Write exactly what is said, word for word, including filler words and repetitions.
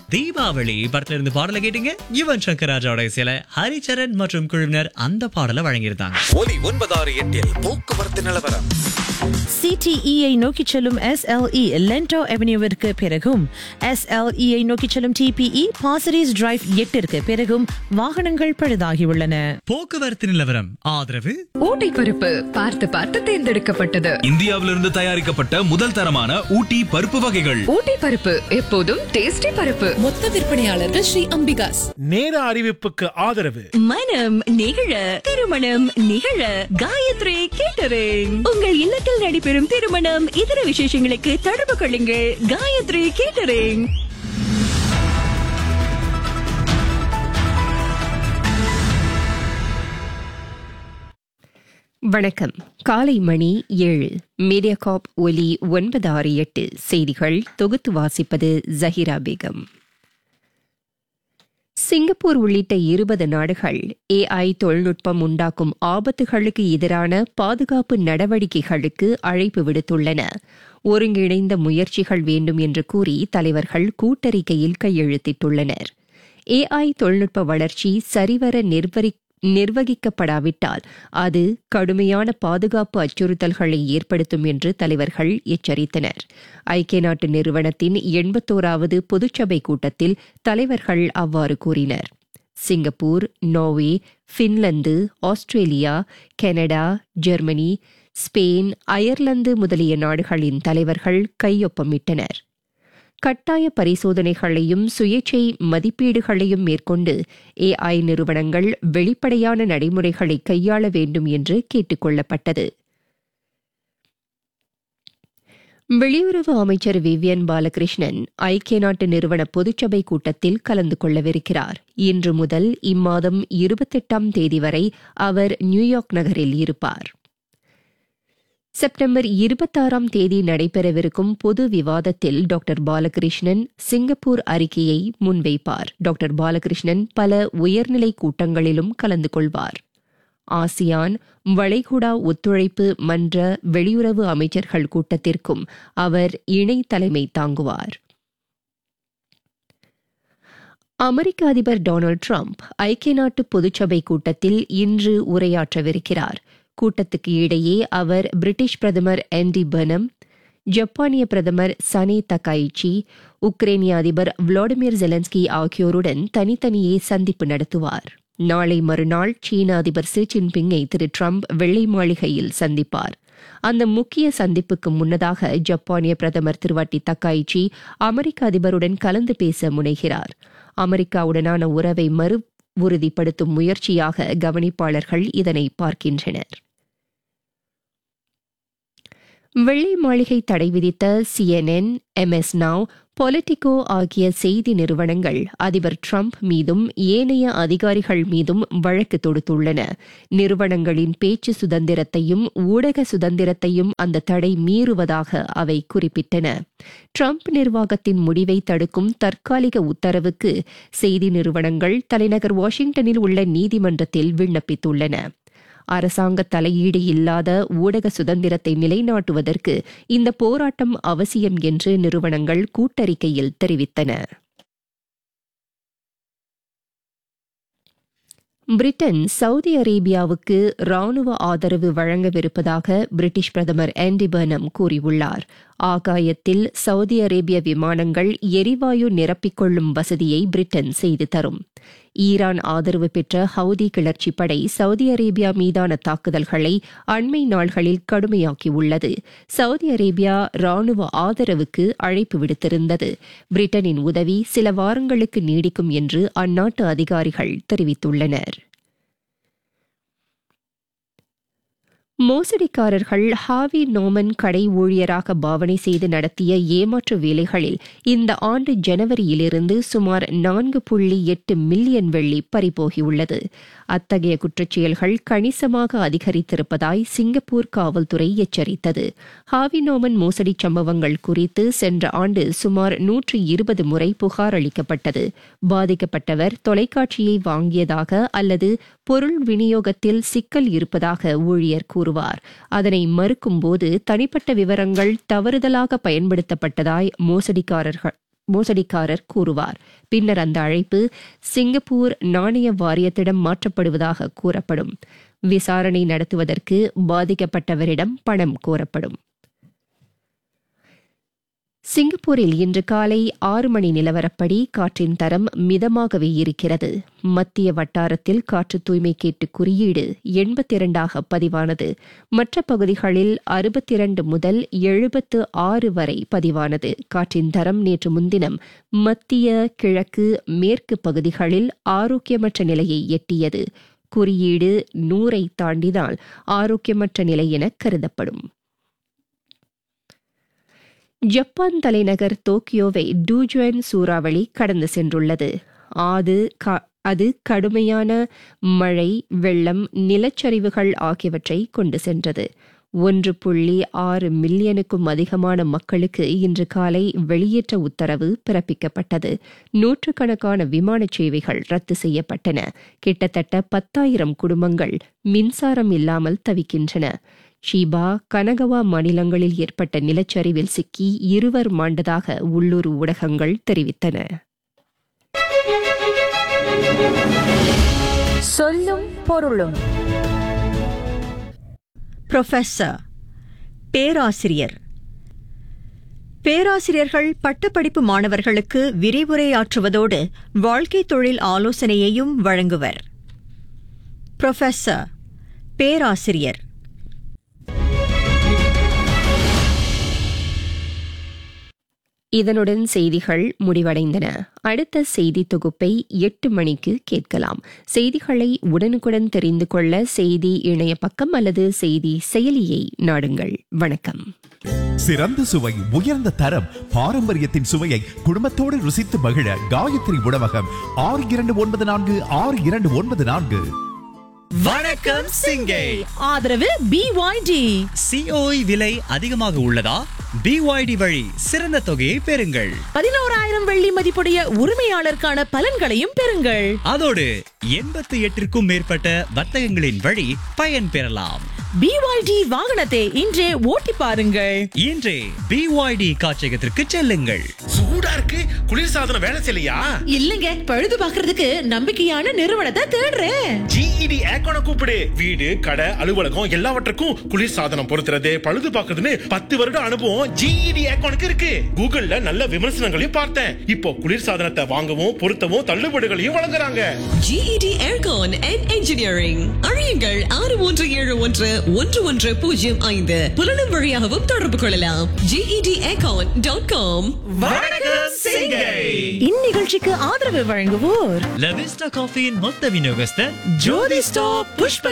தீபாவளி படத்துல இருந்து பாடலை கேட்டீங்க. யுவன் சங்கர் ராஜாவோட இசையில ஹரிச்சரன் மற்றும் குழுவினர் அந்த பாடலை வழங்கியிருந்தாங்க. ஒலி ஒன்பதாறு எட்டில் போக்குவரத்து நிலவரம். சிடிஇயை நோக்கி செல்லும் எஸ்எல்இ லென்டோ அவென்யூவிற்கு பிறகும், எஸ்எல்இயை நோக்கி செல்லும் டிபிஇ பாசரிஸ் டிரைவ் எட்டிற்கு பிறகும் வாகனங்கள் பழுதாகியுள்ளன. போக்குவரத்து நிலவரம் ஆதரவு ஊட்டி பருப்பு பார்த்து பார்த்து தேர்ந்தெடுக்கப்பட்டது. இந்தியாவிலிருந்து தயாரிக்கப்பட்ட முதல் தரமான ஊட்டி பருப்பு வகைகள். ஊட்டி பருப்பு எப்போதும் டேஸ்டி பருப்பு. மொத்த விற்பனையாளர்கள் ஸ்ரீ அம்பிகாஸ். நேர அறிவிப்புக்கு ஆதரவு மனம் நிகழ திருமணம் நிகழ காயத்ரி கேட்டரிங். உங்கள் இல்லத்தில் நடைபெறும் திருமணம் இதர விசேஷங்களுக்கு தொடர்பு கொள்ளுங்கள். காயத்ரி கேட்டரிங். வணக்கம். காலை மணி ஏழு. மீடியாகாப் ஒலி ஒன்பது ஆறு எட்டு செய்திகள் தொகுத்து வாசிப்பது ஜஹிரா பேகம். சிங்கப்பூர் உள்ளிட்ட இருபது நாடுகள் ஏஐ தொழில்நுட்பம் உண்டாக்கும் ஆபத்துகளுக்கு எதிரான பாதுகாப்பு நடவடிக்கைகளுக்கு அழைப்பு விடுத்துள்ளன. ஒருங்கிணைந்த முயற்சிகள் வேண்டும் என்று கூறி தலைவர்கள் கூட்டறிக்கையில் கையெழுத்திட்டுள்ளனர். ஏஐ தொழில்நுட்ப வளர்ச்சி சரிவர நிர்வகி நிர்வகிக்கப்படாவிட்டால் அது கடுமையான பாதுகாப்பு அச்சுறுத்தல்களை ஏற்படுத்தும் என்று தலைவர்கள் எச்சரித்தனர். ஐக்கிய நாட்டு நிறுவனத்தின் எண்பத்தோராவது பொதுச்சபை கூட்டத்தில் தலைவர்கள் அவ்வாறு கூறினர். Singapore, Norway, Finland, Australia, Canada, Germany, Spain, Ireland முதலிய நாடுகளின் தலைவர்கள் கையொப்பமிட்டனர். கட்டாய பரிசோதனைகளையும் சுயேட்சை மதிப்பீடுகளையும் மேற்கொண்டு ஏஐ நிறுவனங்கள் வெளிப்படையான நடைமுறைகளை கையாள வேண்டும் என்று கேட்டுக் கொள்ளப்பட்டது. வெளியுறவு அமைச்சர் விவியன் பாலகிருஷ்ணன் ஐக்கிய நாட்டு நிறுவன பொதுச்சபை கூட்டத்தில் கலந்து கொள்ளவிருக்கிறார். இன்று முதல் இம்மாதம் இருபத்தெட்டாம் தேதி வரை அவர் நியூயார்க் நகரில் இருப்பார். செப்டம்பர் இருபத்தாறாம் தேதி நடைபெறவிருக்கும் பொது விவாதத்தில் டாக்டர் பாலகிருஷ்ணன் சிங்கப்பூர் அறிக்கையை முன்வைப்பார். டாக்டர் பாலகிருஷ்ணன் பல உயர்நிலை கூட்டங்களிலும் கலந்து கொள்வார். ஆசியான் வளைகுடா ஒத்துழைப்பு மன்ற வெளியுறவு அமைச்சர்கள் கூட்டத்திற்கும் அவர் இணை தலைமை தாங்குவார். அமெரிக்க அதிபர் டொனால்டு டிரம்ப் ஐக்கிய நாட்டு பொதுச்சபை கூட்டத்தில் இன்று உரையாற்றவிருக்கிறார். கூட்டத்துக்கு இடையே அவர் பிரிட்டிஷ் பிரதமர் ஆண்டி பர்னம், ஜப்பானிய பிரதமர் சனே தகாயிச்சி, உக்ரைனிய அதிபர் விளாடிமிர் ஜெலன்ஸ்கி ஆகியோருடன் தனித்தனியே சந்திப்பு நடத்துவார். நாளை மறுநாள் சீன அதிபர் ஷி ஜின்பிங்கை திரு டிரம்ப் வெள்ளை மாளிகையில் சந்திப்பார். அந்த முக்கிய சந்திப்புக்கு முன்னதாக ஜப்பானிய பிரதமர் திருவாட்டி தகாயிச்சி அமெரிக்க அதிபருடன் கலந்து பேச முனைகிறார். அமெரிக்காவுடனான உறவை மறு உறுதிப்படுத்தும் முயற்சியாக கவனிப்பாளர்கள் இதனை பார்க்கின்றனர். வெள்ளை மாளிகை தடை விதித்த சிஎன்என், எம்எஸ் நவ், பொலிட்டிகோ ஆகிய செய்தி நிறுவனங்கள் அதிபர் டிரம்ப் மீதும் ஏனைய அதிகாரிகள் மீதும் வழக்கு தொடுத்துள்ளன. நிறுவனங்களின் பேச்சு சுதந்திரத்தையும் ஊடக சுதந்திரத்தையும் அந்த தடை மீறுவதாக அவை குறிப்பிட்டன. டிரம்ப் நிர்வாகத்தின் முடிவை தடுக்கும் தற்காலிக உத்தரவுக்கு செய்தி நிறுவனங்கள் தலைநகர் வாஷிங்டனில் உள்ள நீதிமன்றத்தில் விண்ணப்பித்துள்ளன. அரசாங்க தலையீடு இல்லாத ஊடக சுதந்திரத்தை நிலைநாட்டுவதற்கு இந்த போராட்டம் அவசியம் என்று நிறுவனங்கள் கூட்டறிக்கையில் தெரிவித்தன. பிரிட்டன் சவுதி அரேபியாவுக்கு ராணுவ ஆதரவு வழங்கவிருப்பதாக பிரிட்டிஷ் பிரதமர் ஆண்டி பர்னம் கூறியுள்ளார். ஆகாயத்தில் சவுதி அரேபிய விமானங்கள் எரிவாயு நிரப்பிக்கொள்ளும் வசதியை பிரிட்டன் செய்து தரும். ஈரான் ஆதரவு பெற்ற ஹவுதி கிளர்ச்சி படை சவுதி அரேபியா மீதான தாக்குதல்களை அண்மை நாள்களில் கடுமையாக்கியுள்ளது. சவுதி அரேபியா ராணுவ ஆதரவுக்கு அழைப்பு விடுத்திருந்தது. பிரிட்டனின் உதவி சில வாரங்களுக்கு நீடிக்கும் என்று அந்நாட்டு அதிகாரிகள் தெரிவித்துள்ளனர். மோசடிக்காரர்கள் ஹாவி நோமன் கடை ஊழியராக பாவனை செய்து நடத்திய ஏமாற்று வேலைகளில் இந்த ஆண்டு ஜனவரியிலிருந்து சுமார் நான்கு புள்ளி எட்டு மில்லியன் வெள்ளி பறிபோகியுள்ளது. அத்தகைய குற்றச்செயல்கள் கணிசமாக அதிகரித்திருப்பதாய் சிங்கப்பூர் காவல்துறை எச்சரித்தது. ஹாவி நோமன் மோசடி சம்பவங்கள் குறித்து சென்ற ஆண்டு சுமார் நூற்று இருபது முறை புகார் அளிக்கப்பட்டது. பாதிக்கப்பட்டவர் தொலைக்காட்சியை வாங்கியதாக அல்லது பொருள் விநியோகத்தில் சிக்கல் இருப்பதாக ஊழியர் கூறுவார். அதனை மறுக்கும்போது தனிப்பட்ட விவரங்கள் தவறுதலாக பயன்படுத்தப்பட்டதாய் மோசடிக்காரர்கள் மோசடிக்காரர் கூறுவார். பின்னர் அந்த அழைப்பு சிங்கப்பூர் நாணய வாரியத்திடம் மாற்றப்படுவதாக கூறப்படும். விசாரணை நடத்துவதற்கு பாதிக்கப்பட்டவரிடம் பணம் கோரப்படும். சிங்கப்பூரில் இன்று காலை ஆறு மணி நிலவரப்படி காற்றின் தரம் மிதமாகவே இருக்கிறது. மத்திய வட்டாரத்தில் காற்று தூய்மை கேட்டு குறியீடு எண்பத்தி இரண்டாக பதிவானது. மற்ற பகுதிகளில் அறுபத்தி இரண்டு முதல் எழுபத்து ஆறு வரை பதிவானது. காற்றின் தரம் நேற்று முன்தினம் மத்திய கிழக்கு மேற்கு பகுதிகளில் ஆரோக்கியமற்ற நிலையை எட்டியது. குறியீடு நூறை தாண்டினால் ஆரோக்கியமற்ற நிலை என கருதப்படும். ஜப்பான் தலைநகர் டோக்கியோவை டூஜுவன் சூறாவளி கடந்து சென்றுள்ளது. அது அது கடுமையான மழை, வெள்ளம், நிலச்சரிவுகள் ஆகியவற்றை கொண்டு சென்றது. ஒன்று புள்ளி ஆறு மில்லியனுக்கும் அதிகமான மக்களுக்கு இன்று காலை வெளியேற்ற உத்தரவு பிறப்பிக்கப்பட்டது. நூற்றுக்கணக்கான விமான சேவைகள் ரத்து செய்யப்பட்டன. கிட்டத்தட்ட பத்தாயிரம் குடும்பங்கள் மின்சாரம் இல்லாமல் தவிக்கின்றன. ஷீபா, கனகவா மாநிலங்களில் ஏற்பட்ட நிலச்சரிவில் சிக்கி இருவர் மாண்டதாக உள்ளூர் ஊடகங்கள் தெரிவித்தன. சொல்லும் பொருளும். புரொஃபசர், பேராசிரியர். பேராசிரியர்கள் பட்டப்படிப்பு மாணவர்களுக்கு விரிவுரையாற்றுவதோடு வாழ்க்கை தொழில் ஆலோசனையையும் வழங்குவர். புரொஃபசர், பேராசிரியர். இதனுடன் செய்திகள் முடிவடைந்தன. அடுத்த செய்தி தொகுப்பை எட்டு மணிக்கு கேட்கலாம். செய்திகளை உடனுக்குடன் தெரிந்து கொள்ள செய்தி இணைய பக்கம் அல்லது செய்தி செயலியை நாடுங்கள். வணக்கம். சிறந்த சுவை, உயர்ந்த தரம், பாரம்பரியத்தின் சுவையை குடும்பத்தோடு ருசித்து மகிழ காயத்ரி உணவகம். ஆறு இரண்டு ஒன்பது நான்கு ஆறு இரண்டு ஒன்பது நான்கு. வணக்கம் சிங்கை. ஆதரவு பிஒய்டி. சிஓஇ விலை அதிகமாக உள்ளதா? பிஒய்டி வழி சிறந்த தொகையை பெறுங்கள். பதினோராயிரம் வெள்ளி மதிப்புடைய உரிமையாளருக்கான பலன்களையும் பெறுங்கள். அதோடு எண்பத்தி எட்டிற்கும் மேற்பட்ட வர்த்தகங்களின் வழி பயன் பெறலாம். பிஒய்டி வாகனத்தை இன்றே ஓட்டி பாருங்கள். இன்றே பிஒய்டி காட்சியகத்திற்கு செல்லுங்கள். சூடா இருக்கு, குளிர்சாதனம் வேலை செய்யலையா? இல்லங்க, பழுது பாக்குறதுக்கு நம்பிக்கையான நிறுவனத்தை தேடுறேன். ஜிஇடி ஏக்கோன கூப்பிடு. வீடு, கடை, அலுவலகம் எல்லாவற்றுக்கும் குளிர்சாதனம் பொருத்துறது, பழுது பாக்குறதுன்னு பத்து வருட அனுபவம் ஜிஇடி ஏக்கோனுக்கு இருக்கு. கூகுள்ல நல்ல விமர்சனங்களையும் பார்த்தேன். இப்போ குளிர்சாதனத்தை வாங்கவும் பொருத்தவும் தள்ளுபடிகளையும் வழங்குறாங்க. GET aircon and engineering. அழியுங்கள் ஆறு மூன்று ஏழு ஒன்று ஒன்று ஒன்று பூஜ்ஜியம் ஐந்து. புலனும் வழியாகவும் தொடர்பு கொள்ளலாம். GET aircon dot com. வணக்கம் சிங்கை. இந்நிகழ்ச்சிக்கு ஆதரவு வழங்குவோர் லவிஸ்டா காஃபியின் மொத்த விநியோகஸ்தர் ஜோதி ஸ்டாப் புஷ்ப